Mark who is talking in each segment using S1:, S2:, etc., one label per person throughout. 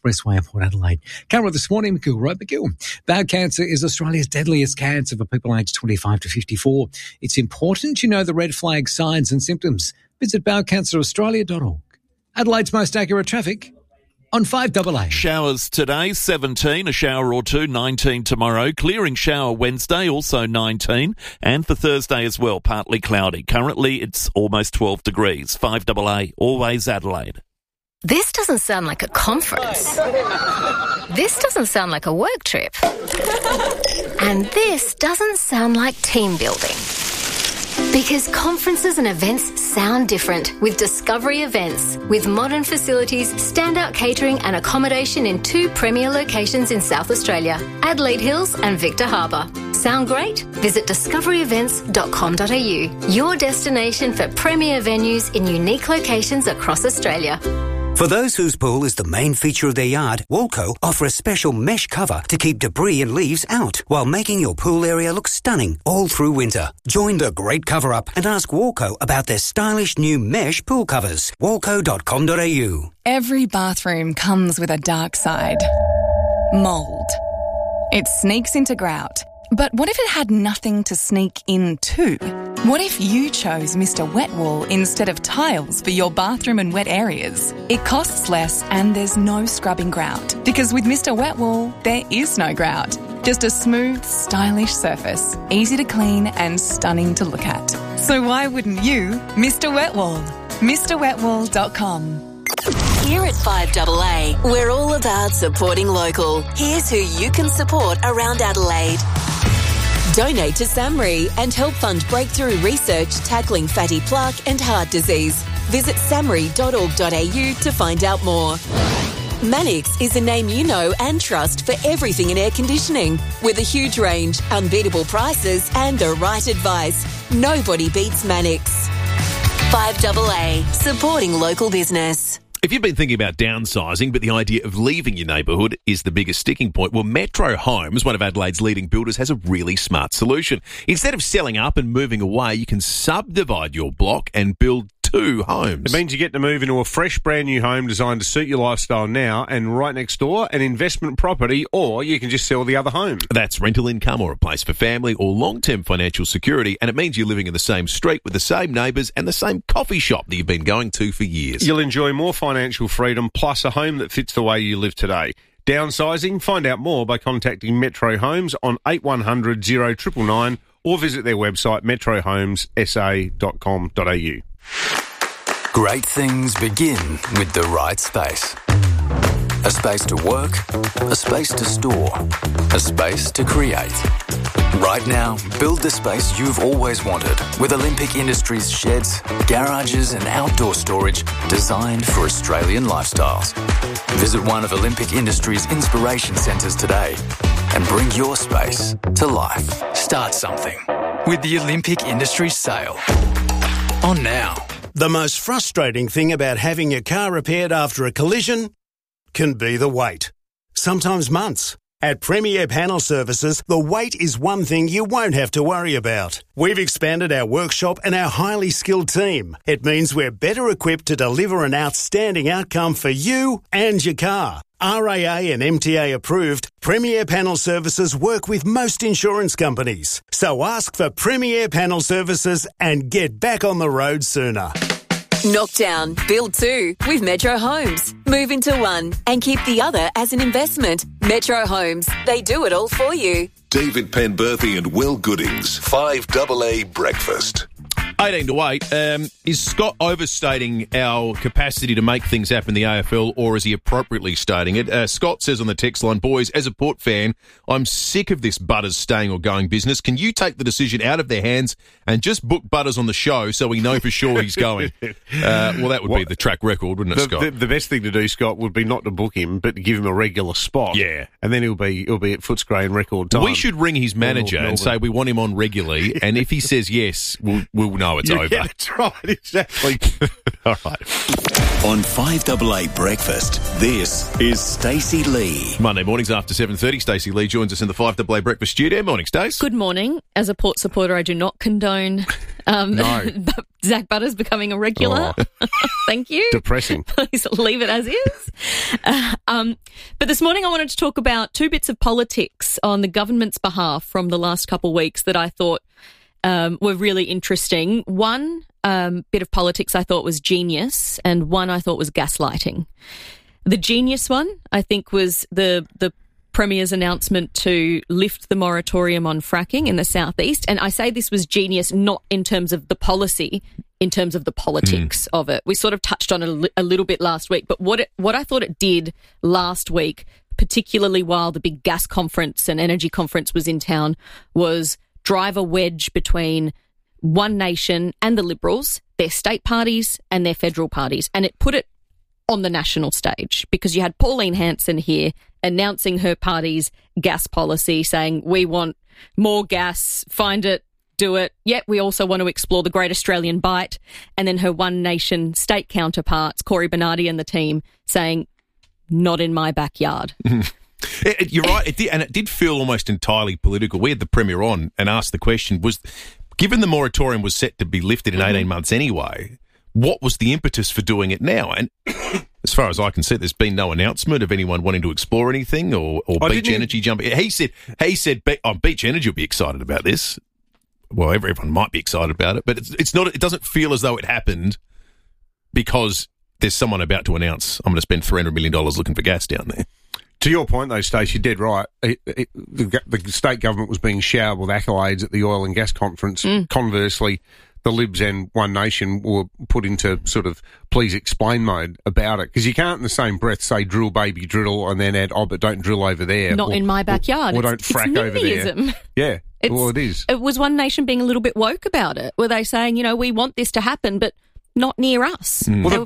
S1: Expressway in Port Adelaide. Camera this morning, McGill Road. McGill. Bowel cancer is Australia's deadliest cancer for people aged 25 to 54. It's important you know the red flag signs and symptoms. Visit bowelcanceraustralia.org. Adelaide's most accurate traffic on 5AA.
S2: Showers today, 17, a shower or two, 19 tomorrow. Clearing shower Wednesday, also 19. And for Thursday as well, partly cloudy. Currently, it's almost 12 degrees. 5AA, always Adelaide.
S3: This doesn't sound like a conference. This doesn't sound like a work trip. And this doesn't sound like team building. Because conferences and events sound different with Discovery Events. With modern facilities, standout catering and accommodation in 2 premier locations in South Australia, Adelaide Hills and Victor Harbour. Sound great? Visit discoveryevents.com.au, your destination for premier venues in unique locations across Australia.
S4: For those whose pool is the main feature of their yard, Walco offer a special mesh cover to keep debris and leaves out while making your pool area look stunning all through winter. Join the great cover-up and ask Walco about their stylish new mesh pool covers. Walco.com.au.
S5: Every bathroom comes with a dark side. Mould. It sneaks into grout. But what if it had nothing to sneak into? What if you chose Mr. Wet Wall instead of tiles for your bathroom and wet areas? It costs less and there's no scrubbing grout. Because with Mr. Wet Wall, there is no grout. Just a smooth, stylish surface, easy to clean and stunning to look at. So why wouldn't you, Mr. Wet Wall? MrWetWall.com.
S6: Here at 5AA, we're all about supporting local. Here's who you can support around Adelaide. Donate to SAMRI and help fund breakthrough research tackling fatty plaque and heart disease. Visit samri.org.au to find out more. Mannix is a name you know and trust for everything in air conditioning. With a huge range, unbeatable prices and the right advice, nobody beats Mannix. 5AA, supporting local business.
S7: If you've been thinking about downsizing, but the idea of leaving your neighbourhood is the biggest sticking point, well, Metro Homes, one of Adelaide's leading builders, has a really smart solution. Instead of selling up and moving away, you can subdivide your block and build 2 homes.
S8: It means you get to move into a fresh, brand new home designed to suit your lifestyle now, and right next door, an investment property, or you can just sell the other home.
S7: That's rental income or a place for family or long-term financial security, and it means you're living in the same street with the same neighbours and the same coffee shop that you've been going to for years.
S8: You'll enjoy more financial freedom plus a home that fits the way you live today. Downsizing? Find out more by contacting Metro Homes on 8100 0999 or visit their website metrohomessa.com.au.
S9: Great things begin with the right space. A space to work, a space to store, a space to create. Right now, build the space you've always wanted with Olympic Industries sheds, garages and outdoor storage designed for Australian lifestyles. Visit one of Olympic Industries' inspiration centres today and bring your space to life. Start something with the Olympic Industries sale. On now.
S10: The most frustrating thing about having your car repaired after a collision can be the wait. Sometimes months. At Premier Panel Services, the wait is one thing you won't have to worry about. We've expanded our workshop and our highly skilled team. It means we're better equipped to deliver an outstanding outcome for you and your car. RAA and MTA approved, Premier Panel Services work with most insurance companies. So ask for Premier Panel Services and get back on the road sooner.
S6: Knock down, build 2 with Metro Homes. Move into one and keep the other as an investment. Metro Homes, they do it all for you.
S11: David Penberthy and Will Goodings, 5AA Breakfast.
S7: 18 to 8. Is Scott overstating our capacity to make things happen in the AFL, or is he appropriately stating it? Scott says on the text line, boys, as a Port fan, I'm sick of this Butters staying or going business. Can you take the decision out of their hands and just book Butters on the show so we know for sure he's going? Well, that would be the track record, wouldn't it, Scott?
S8: The best thing to do, Scott, would be not to book him, but to give him a regular spot.
S7: Yeah.
S8: And then he'll be at Footscray in record time.
S7: We should ring his manager and say we want him on regularly, and if he says yes, we'll know. know it's over.
S8: Yeah, that's right, exactly.
S7: All right.
S11: On 5AA Breakfast, this is Stacey Lee.
S7: Monday mornings after 7:30, Stacey Lee joins us in the 5AA Breakfast studio. Morning, Stace.
S12: Good morning. As a Port supporter, I do not condone Zach Butters becoming a regular.
S8: Oh.
S12: Thank you.
S8: Depressing.
S12: Please leave it as is. But this morning I wanted to talk about two bits of politics on the government's behalf from the last couple of weeks that I thought were really interesting. One bit of politics I thought was genius, and one I thought was gaslighting. The genius one, I think, was the Premier's announcement to lift the moratorium on fracking in the southeast. And I say this was genius not in terms of the policy, in terms of the politics of it. We sort of touched on it a little bit last week, but what I thought it did last week, particularly while the big gas conference and energy conference was in town, was drive a wedge between One Nation and the Liberals, their state parties and their federal parties. And it put it on the national stage because you had Pauline Hanson here announcing her party's gas policy, saying we want more gas, find it, do it. Yet we also want to explore the Great Australian Bight. And then her One Nation state counterparts, Cory Bernardi and the team, saying not in my backyard.
S7: You're right. It did feel almost entirely political. We had the Premier on and asked the question, given the moratorium was set to be lifted in 18 months anyway, what was the impetus for doing it now? And as far as I can see, there's been no announcement of anyone wanting to explore anything or Beach Energy jumping. He said, Beach Energy will be excited about this. Well, everyone might be excited about it, but it's not. It doesn't feel as though it happened because there's someone about to announce, I'm going to spend $300 million looking for gas down there.
S8: To your point, though, Stacey, you're dead right. The state government was being showered with accolades at the oil and gas conference. Conversely, the Libs and One Nation were put into sort of please explain mode about it. Because you can't in the same breath say drill, baby, drill, and then add, but don't drill over there.
S12: Not in my backyard.
S8: Or don't frack over there. Yeah, it is.
S12: It was One Nation being a little bit woke about it. Were they saying, we want this to happen, but not near us?
S8: Well,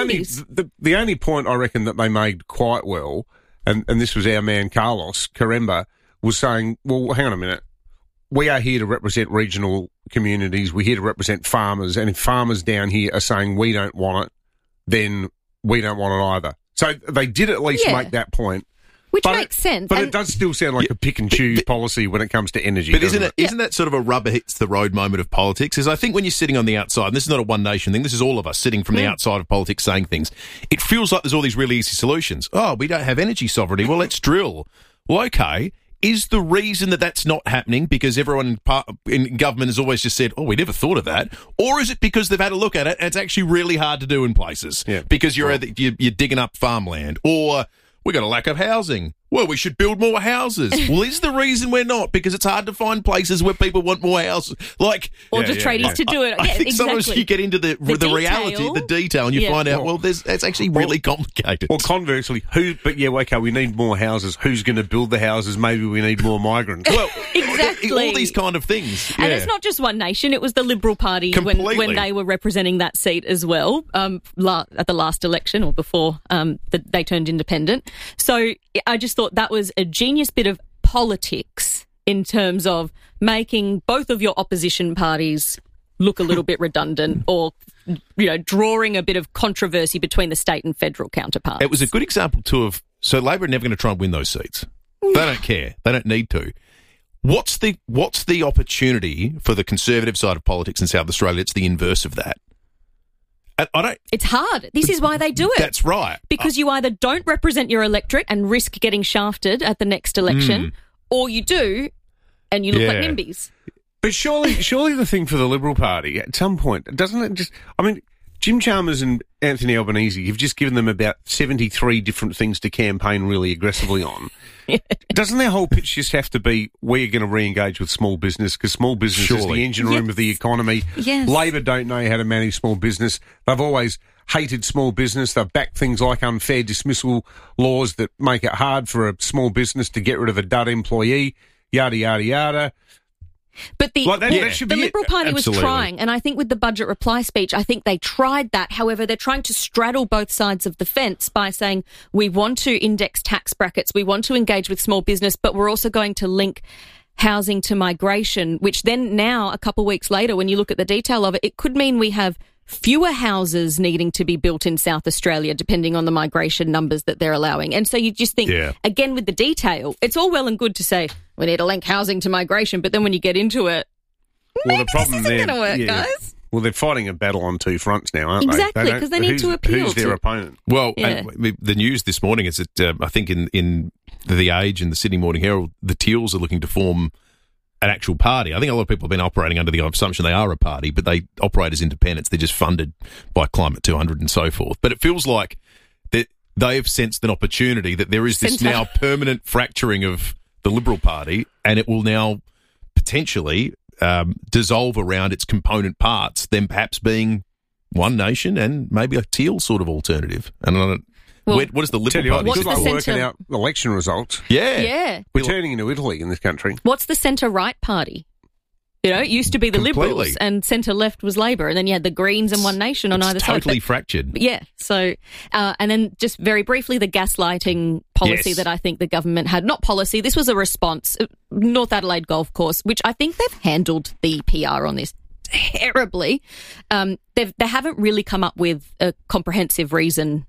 S8: the only point I reckon that they made quite well, and this was our man Carlos Caremba, was saying, well, hang on a minute. We are here to represent regional communities. We're here to represent farmers. And if farmers down here are saying we don't want it, then we don't want it either. So they did at least make that point.
S12: Which makes sense.
S8: But it does still sound like a pick and choose policy when it comes to energy.
S7: But isn't that sort of a rubber hits the road moment of politics? Is I think when you're sitting on the outside, and this is not a One Nation thing, this is all of us sitting from the outside of politics saying things, it feels like there's all these really easy solutions. Oh, we don't have energy sovereignty. Well, let's drill. Well, okay. Is the reason that that's not happening because everyone in government has always just said, oh, we never thought of that? Or is it because they've had a look at it and it's actually really hard to do in places because you're digging up farmland? Or we got a lack of housing. Well, we should build more houses. Well, is the reason we're not? Because it's hard to find places where people want more houses.
S12: Or just tradies to do it.
S7: I think sometimes you get into the reality, the detail, and you find out, it's actually really complicated.
S8: Or conversely, we need more houses. Who's going to build the houses? Maybe we need more migrants.
S7: Well,
S12: exactly.
S7: All these kind of things.
S12: And it's not just One Nation. It was the Liberal Party when they were representing that seat as well at the last election or before they turned independent. So I just thought that was a genius bit of politics in terms of making both of your opposition parties look a little bit redundant or, drawing a bit of controversy between the state and federal counterparts.
S7: It was a good example, too, so Labor are never going to try and win those seats. They don't care. They don't need to. What's the opportunity for the Conservative side of politics in South Australia? It's the inverse of that.
S12: It's hard. This is why they do it.
S7: That's right.
S12: Because you either don't represent your electorate and risk getting shafted at the next election, or you do and you look like NIMBYs.
S8: But surely the thing for the Liberal Party, at some point, doesn't it just... I mean, Jim Chalmers and Anthony Albanese, you've just given them about 73 different things to campaign really aggressively on. Doesn't their whole pitch just have to be, we're going to re-engage with small business because small business is the engine room of the economy?
S12: Yes.
S8: Labor don't know how to manage small business. They've always hated small business. They've backed things like unfair dismissal laws that make it hard for a small business to get rid of a dud employee, yada, yada, yada.
S12: But the Liberal Party was trying, and I think with the budget reply speech, I think they tried that. However, they're trying to straddle both sides of the fence by saying we want to index tax brackets, we want to engage with small business, but we're also going to link housing to migration, which then now, a couple of weeks later, when you look at the detail of it, it could mean we have fewer houses needing to be built in South Australia, depending on the migration numbers that they're allowing. And so you just think, again, with the detail, it's all well and good to say we need to link housing to migration, but then when you get into it, maybe the problem this isn't going to work, guys.
S8: Well, they're fighting a battle on two fronts now, aren't they?
S12: Exactly, because they need to appeal
S8: who's their opponent?
S7: Well, and the news this morning is that I think in The Age and the Sydney Morning Herald, the Teals are looking to form an actual party. I think a lot of people have been operating under the assumption they are a party, but they operate as independents. They're just funded by Climate 200 and so forth. But it feels like that they have sensed an opportunity that there is this now permanent fracturing of the Liberal Party, and it will now potentially dissolve around its component parts, then perhaps being One Nation and maybe a Teal sort of alternative. And what is the Liberal Party?
S8: It's like working out election results.
S12: Yeah.
S8: We're turning into Italy in this country.
S12: What's the centre-right party? You know, it used to be the Liberals and centre-left was Labor, and then you had the Greens and One Nation on either side.
S7: Totally fractured.
S12: Yeah. So, and then just very briefly, the gaslighting policy that I think the government had. Not policy, this was a response. North Adelaide Golf Course, which I think they've handled the PR on this terribly. They haven't really come up with a comprehensive reason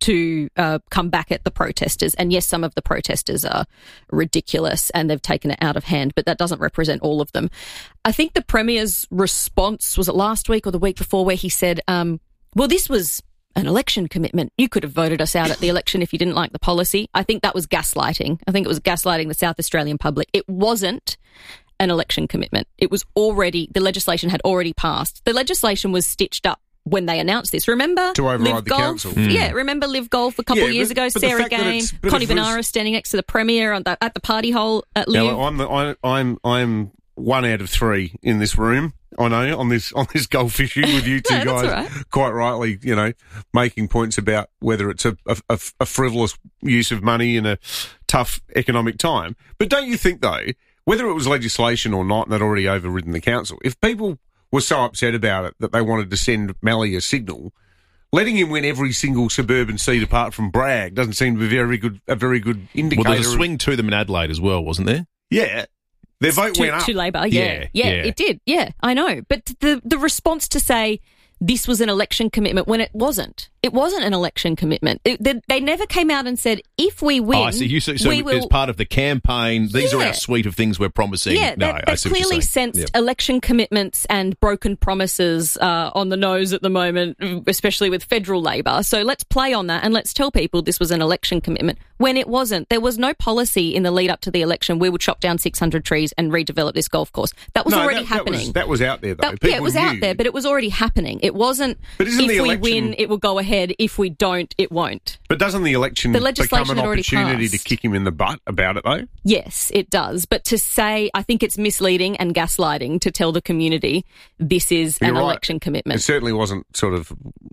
S12: to come back at the protesters. And yes, some of the protesters are ridiculous and they've taken it out of hand, but that doesn't represent all of them. I think the Premier's response, was it last week or the week before, where he said, well, this was an election commitment. You could have voted us out at the election if you didn't like the policy. I think that was gaslighting. I think it was gaslighting the South Australian public. It wasn't an election commitment. It was already, the legislation had already passed. The legislation was stitched up when they announced this. Remember?
S8: To override
S12: Live
S8: the
S12: Golf?
S8: council.
S12: Yeah, remember Live Golf a couple of years ago? Sarah Gain, Connie Benares standing next to the Premier at the party hole at Live.
S8: Now, I'm 1 out of 3 in this room. I know on this golf issue with you two guys, quite rightly, making points about whether it's a frivolous use of money in a tough economic time. But don't you think though, whether it was legislation or not, and they'd already overridden the council, if people were so upset about it that they wanted to send Malley a signal, letting him win every single suburban seat apart from Bragg doesn't seem to be a very good indicator.
S7: Well, there's a swing to them in Adelaide as well, wasn't there?
S8: Yeah. Their vote went up.
S12: To Labor, yeah, it did. Yeah, I know. But the response to say this was an election commitment when it wasn't. It wasn't an election commitment. They never came out and said, if we win, we will...
S7: as part of the campaign, these are our suite of things we're promising.
S12: Yeah, they clearly sensed election commitments and broken promises on the nose at the moment, especially with federal Labor. So let's play on that and let's tell people this was an election commitment when it wasn't. There was no policy in the lead up to the election. We would chop down 600 trees and redevelop this golf course. That was already happening.
S8: That was out there, though.
S12: It was out there, but it was already happening. It wasn't, if we win, it will go ahead. If we don't, it won't.
S8: But doesn't the election become an opportunity to kick him in the butt about it, though?
S12: Yes, it does. But to say, I think it's misleading and gaslighting to tell the community this is an election commitment.
S8: It certainly wasn't sort of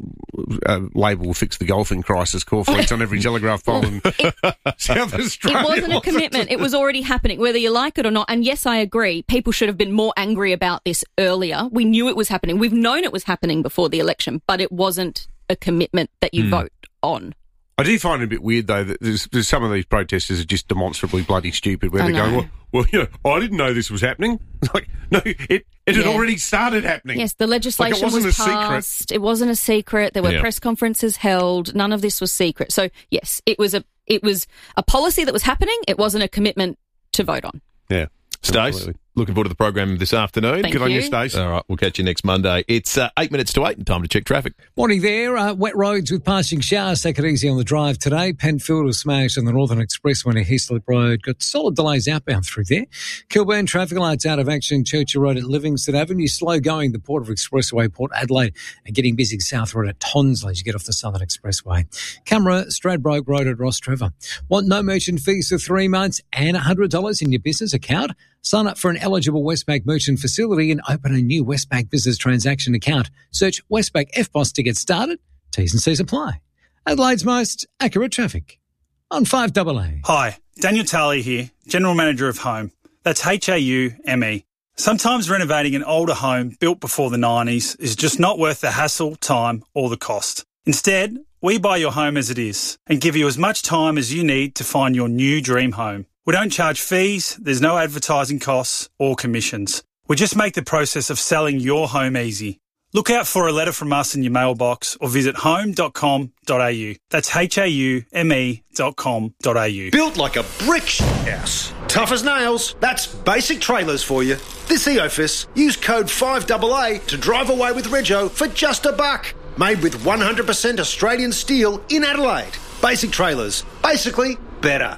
S8: Labor will fix the golfing crisis cornflakes on every telegraph pole in South Australia.
S12: It wasn't a commitment. It was already happening, whether you like it or not. And yes, I agree. People should have been more angry about this earlier. We knew it was happening. We've known it was happening before the election, but it wasn't a commitment that you vote on.
S8: I do find it a bit weird, though, that there's some of these protesters are just demonstrably bloody stupid, where they go, well, I didn't know this was happening. Like, no, it had already started happening.
S12: Yes, the legislation was passed. It wasn't a secret. There were press conferences held. None of this was secret. So, yes, it was a policy that was happening. It wasn't a commitment to vote on.
S8: Yeah.
S7: Stace, looking forward to the program this afternoon.
S12: Thank
S7: Good on
S12: you,
S7: Stace. All right, we'll catch you next Monday. It's 8 minutes to 8 and time to check traffic.
S1: Morning there. Wet roads with passing showers. Take it easy on the drive today. Penfield was smashed on the Northern Expressway near Heaslip Road. Got solid delays outbound through there. Kilburn traffic lights out of action. Churchill Road at Livingston Avenue. Slow going the Port of Expressway, Port Adelaide, and getting busy South Road at Tonsley as you get off the Southern Expressway. Camera, Stradbroke Road at Ross Trevor. Want no merchant fees for 3 months and $100 in your business account? Sign up for an eligible Westpac merchant facility and open a new Westpac business transaction account. Search Westpac FBOS to get started. T's and C's apply. Adelaide's most accurate traffic on 5AA.
S13: Hi, Daniel Talley here, General Manager of Home. That's HAUME. Sometimes renovating an older home built before the 90s is just not worth the hassle, time or the cost. Instead, we buy your home as it is and give you as much time as you need to find your new dream home. We don't charge fees, there's no advertising costs or commissions. We just make the process of selling your home easy. Look out for a letter from us in your mailbox or visit home.com.au. That's haume.com.au.
S14: Built like a brick house. Tough as nails. That's Basic Trailers for you. This EOFIS, use code 5AA to drive away with Rego for just $1. Made with 100% Australian steel in Adelaide. Basic Trailers. Basically better.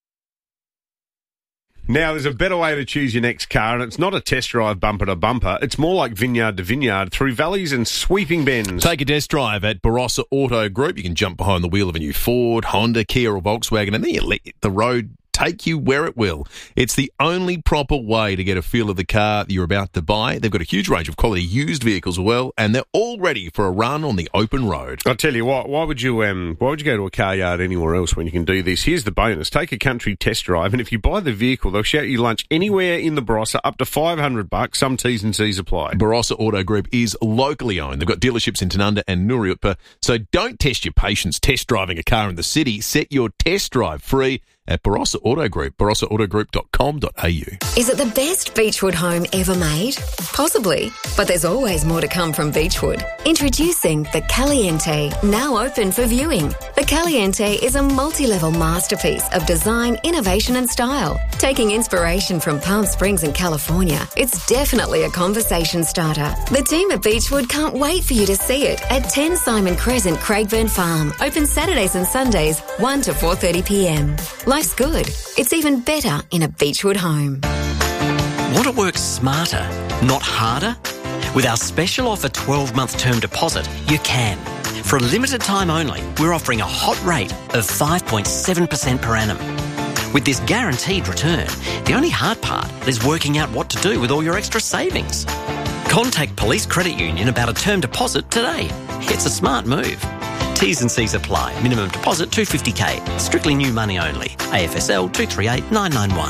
S8: Now, there's a better way to choose your next car, and it's not a test drive bumper to bumper. It's more like vineyard to vineyard through valleys and sweeping bends.
S7: Take a test drive at Barossa Auto Group. You can jump behind the wheel of a new Ford, Honda, Kia or Volkswagen, and then you let the road take you where it will. It's the only proper way to get a feel of the car that you're about to buy. They've got a huge range of quality used vehicles as well, and they're all ready for a run on the open road.
S8: I'll tell you what, why would you go to a car yard anywhere else when you can do this? Here's the bonus. Take a country test drive, and if you buy the vehicle, they'll shout you lunch anywhere in the Barossa up to $500. Some T's and C's apply.
S7: Barossa Auto Group is locally owned. They've got dealerships in Tanunda and Nuriutpa, so don't test your patience test driving a car in the city. Set your test drive free at Barossa Auto Group, barossaAutogroup.com.au.
S3: Is it the best Beechwood home ever made? Possibly, but there's always more to come from Beechwood. Introducing the Caliente, now open for viewing. The Caliente is a multi-level masterpiece of design, innovation and style. Taking inspiration from Palm Springs and California, it's definitely a conversation starter. The team at Beechwood can't wait for you to see it at 10 Simon Crescent, Craigburn Farm. Open Saturdays and Sundays, 1 to 4:30pm. Life's good. It's even better in a Beechwood home.
S15: Want to work smarter, not harder? With our special offer 12-month term deposit, you can. For a limited time only, we're offering a hot rate of 5.7% per annum. With this guaranteed return, the only hard part is working out what to do with all your extra savings. Contact Police Credit Union about a term deposit today. It's a smart move. T's and C's apply. Minimum deposit $250K. Strictly new money only. AFSL 238991.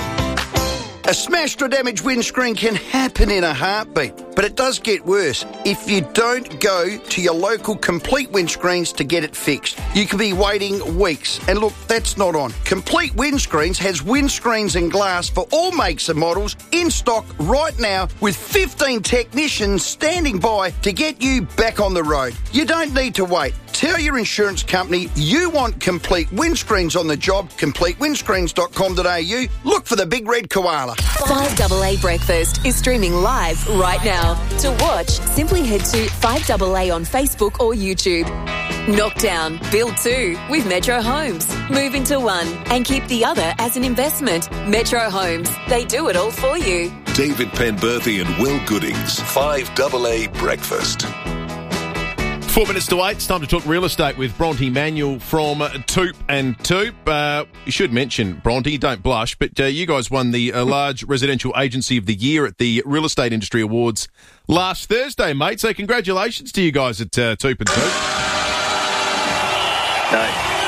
S16: A smashed or damaged windscreen can happen in a heartbeat, but it does get worse if you don't go to your local Complete Windscreens to get it fixed. You could be waiting weeks, and look, that's not on. Complete Windscreens has windscreens and glass for all makes and models in stock right now with 15 technicians standing by to get you back on the road. You don't need to wait. Tell your insurance company you want Complete Windscreens on the job. CompleteWindscreens.com.au. Look for the big red koala.
S6: 5AA Breakfast is streaming live right now. To watch, simply head to 5AA on Facebook or YouTube. Knock down, build two with Metro Homes. Move into one and keep the other as an investment. Metro Homes, they do it all for you.
S11: David Penberthy and Will Goodings, 5AA Breakfast.
S7: 4 minutes to 8. It's time to talk real estate with Bronte Manuel from Toop and Toop. You should mention, Bronte, don't blush, but you guys won the Large Residential Agency of the Year at the Real Estate Industry Awards last Thursday, mate. So congratulations to you guys at Toop and Toop.
S17: No,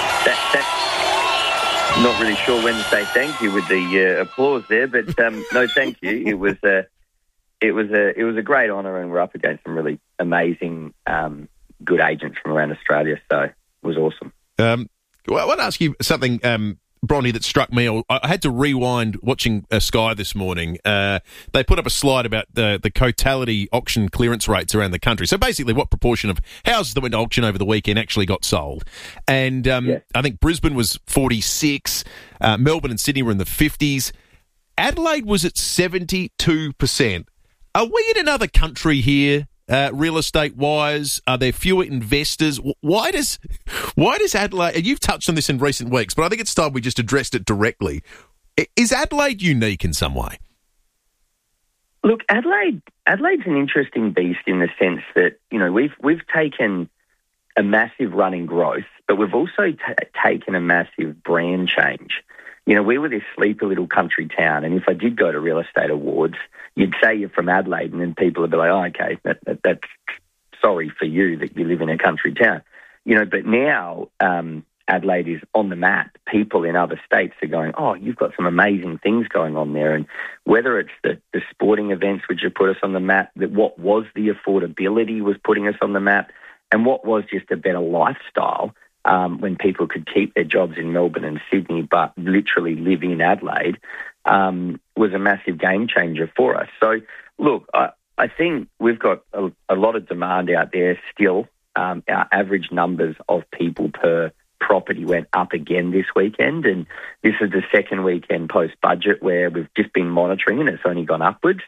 S17: that's not really sure when to say thank you with the applause there, but no, thank you. It was a great honour, and we're up against some really amazing good agents from around Australia, so it was awesome.
S7: Well, I want to ask you something, Bronte, that struck me. I had to rewind watching Sky this morning. They put up a slide about the totality auction clearance rates around the country. So basically what proportion of houses that went to auction over the weekend actually got sold. And I think Brisbane was 46, Melbourne and Sydney were in the 50s. Adelaide was at 72%. Are we in another country here? Real estate wise, are there fewer investors? Why does Adelaide, and you've touched on this in recent weeks, but I think it's time we just addressed it directly. Is Adelaide unique in some way?
S17: Look, Adelaide's an interesting beast in the sense that, you know, we've taken a massive run in growth, but we've also taken a massive brand change. You know, we were this sleepy little country town, and if I did go to real estate awards, you'd say you're from Adelaide, and then people would be like, oh, okay, that's sorry for you that you live in a country town. You know, but now Adelaide is on the map. People in other states are going, oh, you've got some amazing things going on there. And whether it's the sporting events which have put us on the map, that what was the affordability was putting us on the map, and what was just a better lifestyle when people could keep their jobs in Melbourne and Sydney but literally live in Adelaide, was a massive game changer for us. So, look, I think we've got a lot of demand out there still. Our average numbers of people per property went up again this weekend, and this is the second weekend post-budget where we've just been monitoring and it's only gone upwards.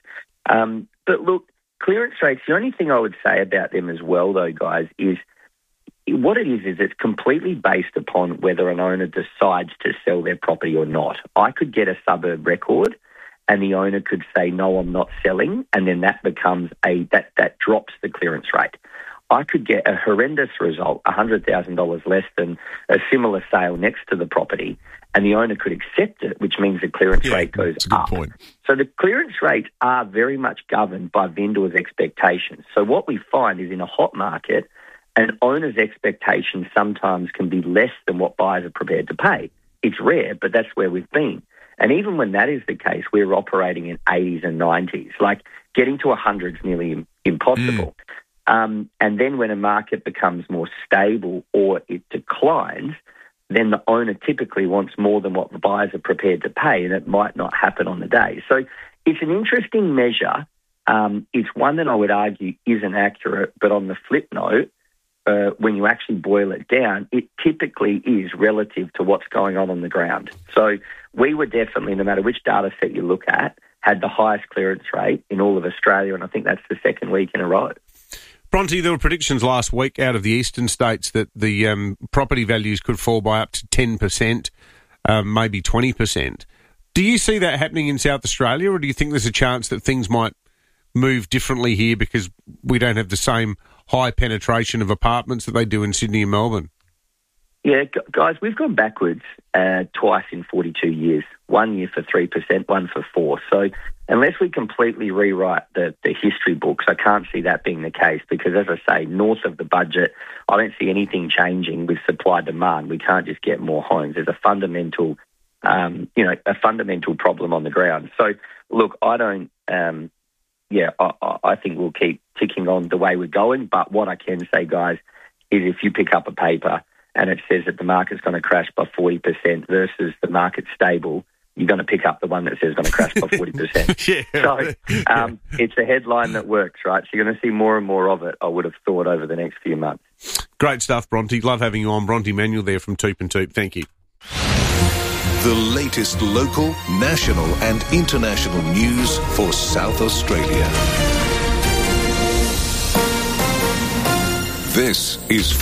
S17: But look, clearance rates, the only thing I would say about them as well, though, guys, is what it is it's completely based upon whether an owner decides to sell their property or not. I could get a suburb record and the owner could say, no, I'm not selling, and then that becomes that drops the clearance rate. I could get a horrendous result, $100,000 less than a similar sale next to the property, and the owner could accept it, which means the clearance rate goes up.
S7: Point.
S17: So the clearance rates are very much governed by vendors' expectations. So what we find is in a hot market, an owner's expectations sometimes can be less than what buyers are prepared to pay. It's rare, but that's where we've been. And even when that is the case, we're operating in 80s and 90s. Like getting to 100 is nearly impossible. And then when a market becomes more stable or it declines, then the owner typically wants more than what the buyers are prepared to pay, and it might not happen on the day. So it's an interesting measure. It's one that I would argue isn't accurate, but on the flip note, when you actually boil it down, it typically is relative to what's going on the ground. So we were definitely, no matter which data set you look at, had the highest clearance rate in all of Australia, and I think that's the second week in a row.
S8: Bronte, there were predictions last week out of the eastern states that the property values could fall by up to 10%, maybe 20%. Do you see that happening in South Australia, or do you think there's a chance that things might move differently here because we don't have the same high penetration of apartments that they do in Sydney and Melbourne?
S17: Yeah, guys, we've gone backwards twice in 42 years. 1 year for 3%, one for 4%. So unless we completely rewrite the history books, I can't see that being the case because, as I say, north of the budget, I don't see anything changing with supply-demand. We can't just get more homes. There's a fundamental, a fundamental problem on the ground. So, look, I don't... I think we'll keep ticking on the way we're going. But what I can say, guys, is if you pick up a paper and it says that the market's going to crash by 40% versus the market's stable, you're going to pick up the one that says it's going to crash by 40%. It's a headline that works, right? So you're going to see more and more of it, I would have thought, over the next few months.
S8: Great stuff, Bronte. Love having you on. Bronte Manuel there from Toop and Toop. Thank you.
S11: The latest local, national and international news for South Australia. This is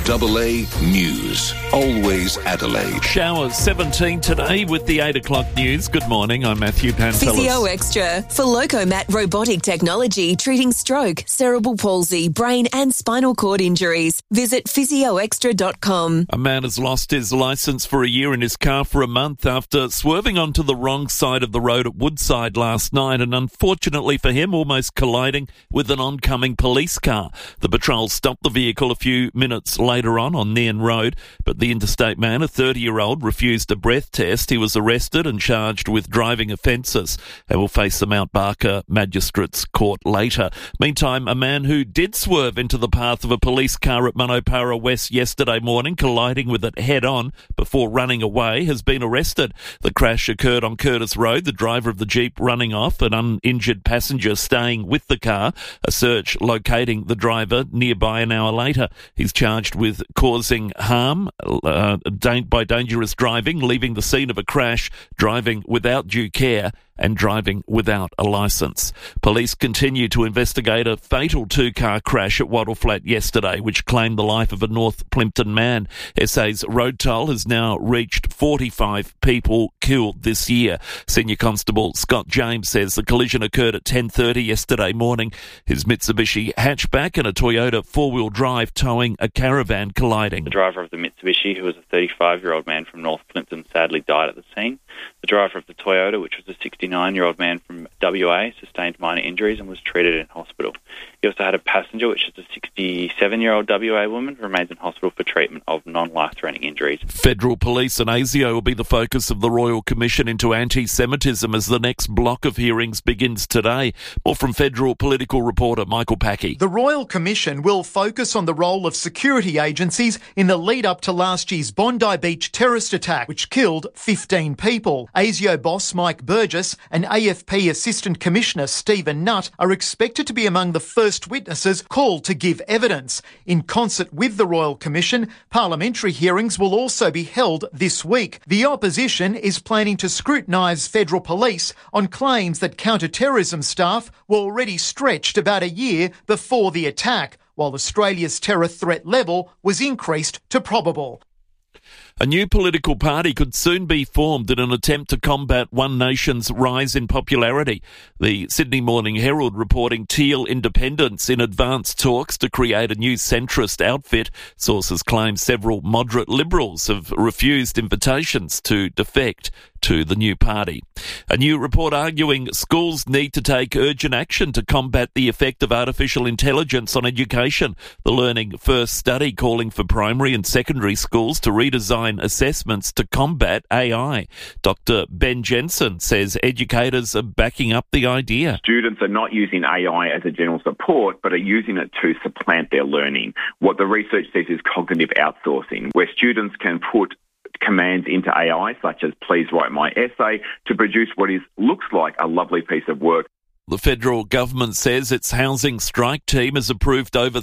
S11: 5AA News. Always Adelaide.
S2: Showers 17 today with the 8 o'clock news. Good morning, I'm Matthew Pantelis.
S6: Physio Extra for Locomat robotic technology treating stroke, cerebral palsy, brain and spinal cord injuries. Visit physioextra.com.
S2: A man has lost his licence for a year in his car for a month after swerving onto the wrong side of the road at Woodside last night and unfortunately for him almost colliding with an oncoming police car. The patrol stopped the vehicle a few minutes later on Nairn Road, but the interstate man, a 30-year-old, refused a breath test. He was arrested and charged with driving offences and will face the Mount Barker Magistrates Court later. Meantime, a man who did swerve into the path of a police car at Manopara West yesterday morning, colliding with it head-on before running away, has been arrested. The crash occurred on Curtis Road, the driver of the Jeep running off, an uninjured passenger staying with the car. A search locating the driver nearby an hour later. He's charged with causing harm by dangerous driving, leaving the scene of a crash, driving without due care and driving without a licence. Police continue to investigate a fatal two-car crash at Wattle Flat yesterday, which claimed the life of a North Plympton man. SA's road toll has now reached 45 people killed this year. Senior Constable Scott James says the collision occurred at 10:30 yesterday morning. His Mitsubishi hatchback and a Toyota four-wheel drive towing a caravan colliding.
S18: The driver of the Mitsubishi, who was a 35-year-old man from North Plympton, sadly died at the scene. The driver of the Toyota, which was a 69-year-old man from WA, sustained minor injuries and was treated in hospital. He also had a passenger, which is a 67-year-old WA woman, who remains in hospital for treatment of non-life-threatening injuries.
S2: Federal Police and ASIO will be the focus of the Royal Commission into Anti-Semitism as the next block of hearings begins today. More from Federal political reporter Michael Packey.
S19: The Royal Commission will focus on on the role of security agencies in the lead-up to last year's Bondi Beach terrorist attack, which killed 15 people. ASIO boss Mike Burgess and AFP Assistant Commissioner Stephen Nutt are expected to be among the first witnesses called to give evidence. In concert with the Royal Commission, parliamentary hearings will also be held this week. The opposition is planning to scrutinise federal police on claims that counter-terrorism staff were already stretched about a year before the attack, while Australia's terror threat level was increased to probable.
S2: A new political party could soon be formed in an attempt to combat One Nation's rise in popularity. The Sydney Morning Herald reporting Teal Independence in advanced talks to create a new centrist outfit. Sources claim several moderate Liberals have refused invitations to defect to the new party. A new report arguing schools need to take urgent action to combat the effect of artificial intelligence on education. The Learning First study calling for primary and secondary schools to redesign assessments to combat AI. Dr. Ben Jensen says educators are backing up the idea.
S20: Students are not using AI as a general support, but are using it to supplant their learning. What the research says is cognitive outsourcing, where students can put commands into AI, such as please write my essay, to produce what looks like a lovely piece of work.
S2: The federal government says its housing strike team has approved over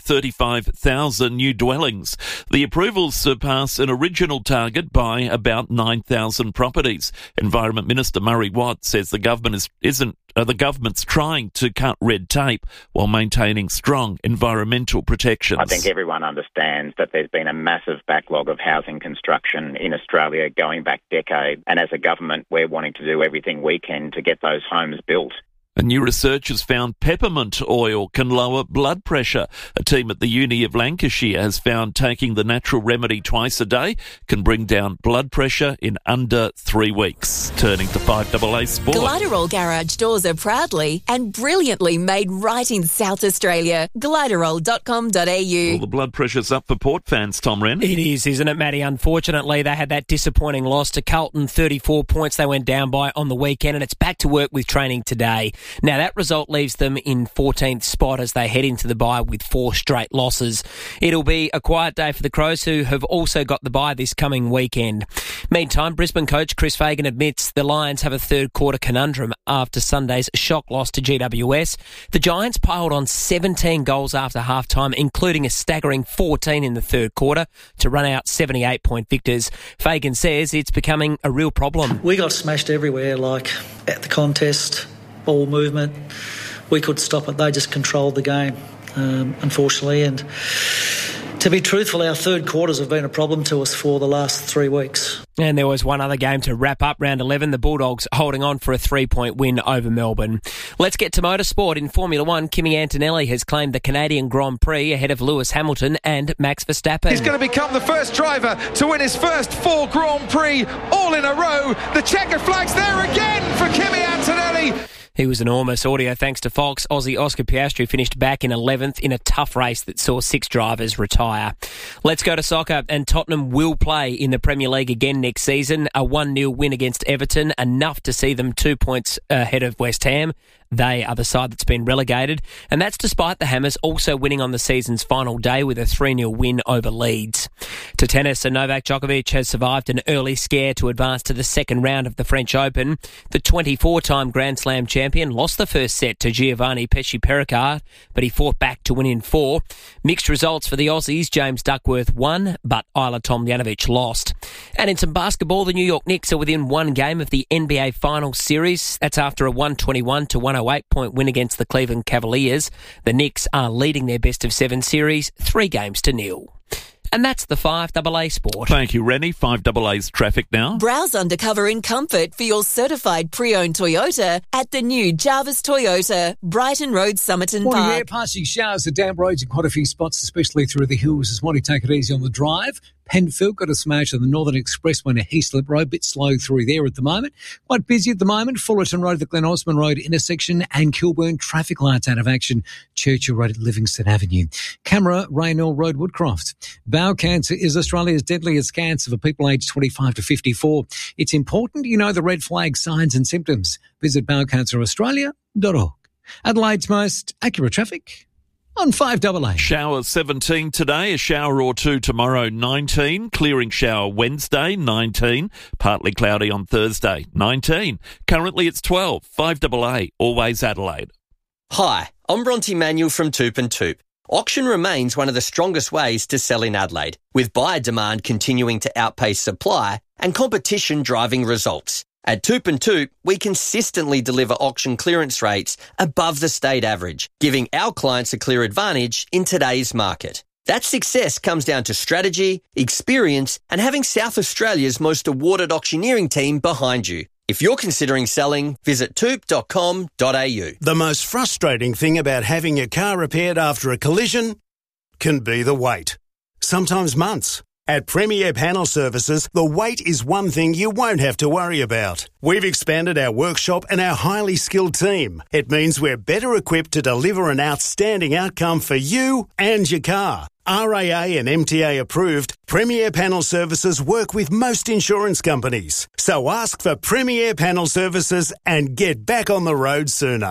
S2: 35,000 new dwellings. The approvals surpass an original target by about 9,000 properties. Environment Minister Murray Watt says the government's trying to cut red tape while maintaining strong environmental protections.
S21: I think everyone understands that there's been a massive backlog of housing construction in Australia going back decades, and as a government we're wanting to do everything we can to get those homes built.
S2: A new research has found peppermint oil can lower blood pressure. A team at the Uni of Lancashire has found taking the natural remedy twice a day can bring down blood pressure in under 3 weeks. Turning to 5AA Sport.
S6: Gliderol garage doors are proudly and brilliantly made right in South Australia. Gliderol.com.au.
S2: Well, the blood pressure's up for Port fans, Tom Wren.
S22: It is, isn't it, Matty? Unfortunately, they had that disappointing loss to Carlton, 34 points they went down by on the weekend, and it's back to work with training today. Now, that result leaves them in 14th spot as they head into the bye with 4 straight losses. It'll be a quiet day for the Crows, who have also got the bye this coming weekend. Meantime, Brisbane coach Chris Fagan admits the Lions have a third quarter conundrum after Sunday's shock loss to GWS. The Giants piled on 17 goals after half-time, including a staggering 14 in the third quarter, to run out 78-point victors. Fagan says it's becoming a real problem.
S23: We got smashed everywhere, like at the contest, ball movement. We could stop it. They just controlled the game, unfortunately. And to be truthful, our third quarters have been a problem to us for the last 3 weeks.
S22: And there was one other game to wrap up round 11. The Bulldogs holding on for a 3-point win over Melbourne. Let's get to motorsport. In Formula One, Kimi Antonelli has claimed the Canadian Grand Prix ahead of Lewis Hamilton and Max Verstappen.
S24: He's going to become the first driver to win his first 4 Grand Prix all in a row. The checker flag's there again for Kimi Antonelli.
S22: He was enormous. Audio thanks to Fox. Aussie Oscar Piastri finished back in 11th in a tough race that saw 6 drivers retire. Let's go to soccer, and Tottenham will play in the Premier League again next season. A 1-0 win against Everton, enough to see them 2 points ahead of West Ham. They are the side that's been relegated, and that's despite the Hammers also winning on the season's final day with a 3-0 win over Leeds. To tennis, Novak Djokovic has survived an early scare to advance to the second round of the French Open. The 24-time Grand Slam champion lost the first set to Giovanni Pesci-Pericard, but he fought back to win in 4. Mixed results for the Aussies. James Duckworth won, but Ayla Tomljanovic lost. And in some basketball, the New York Knicks are within 1 game of the NBA Finals series. That's after a 121-108-point win against the Cleveland Cavaliers. The Knicks are leading their best-of-7 series 3-0. And that's the 5AA Sport.
S2: Thank you, Rennie. 5AA's traffic now.
S6: Browse undercover in comfort for your certified pre-owned Toyota at the new Jarvis Toyota, Brighton Road, Somerton
S1: Morning
S6: Park.
S1: there, passing showers, the damp roads in quite a few spots, especially through the hills this morning. Take it easy on the drive. Penfield got a smash on the Northern Expressway to Heaslip Road, bit slow through there at the moment. Quite busy at the moment. Fullerton Road, the Glen Osmond Road intersection, and Kilburn traffic lights out of action. Churchill Road at Livingston Avenue. Camera, Raynell Road, Woodcroft. Bowel cancer is Australia's deadliest cancer for people aged 25 to 54. It's important you know the red flag signs and symptoms. Visit bowelcanceraustralia.org. Adelaide's most accurate traffic. on 5AA.
S2: Shower 17 today, a shower or two tomorrow 19, clearing shower Wednesday 19, partly cloudy on Thursday 19. Currently it's 12, 5AA, always Adelaide.
S15: Hi, I'm Bronte Manuel from Toop and Toop. Auction remains one of the strongest ways to sell in Adelaide, with buyer demand continuing to outpace supply and competition driving results. At Toop and Toop, we consistently deliver auction clearance rates above the state average, giving our clients a clear advantage in today's market. That success comes down to strategy, experience, and having South Australia's most awarded auctioneering team behind you. If you're considering selling, visit toop.com.au.
S4: The most frustrating thing about having your car repaired after a collision can be the wait. Sometimes months. At Premier Panel Services, the wait is one thing you won't have to worry about. We've expanded our workshop and our highly skilled team. It means we're better equipped to deliver an outstanding outcome for you and your car. RAA and MTA approved, Premier Panel Services work with most insurance companies. So ask for Premier Panel Services and get back on the road sooner.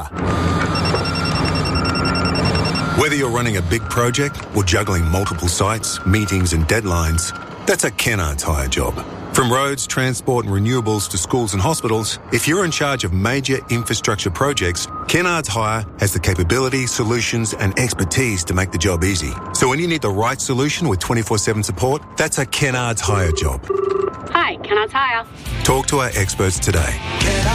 S5: Whether you're running a big project or juggling multiple sites, meetings and deadlines, that's a Kennards Hire job. From roads, transport and renewables to schools and hospitals, if you're in charge of major infrastructure projects, Kennards Hire has the capability, solutions and expertise to make the job easy. So when you need the right solution with 24/7 support, that's a Kennards Hire job.
S9: Hi, Kennards Hire.
S5: Talk to our experts today.